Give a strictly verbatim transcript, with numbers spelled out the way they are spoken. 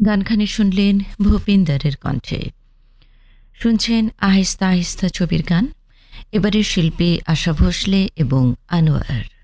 গানখানি শুনলেন ভূপিন্দরের কণ্ঠে। শুনছেন আহিস্তা আহিস্তা ছবির গান। এবারের শিল্পী আশা ভোসলে এবং আনোয়ার।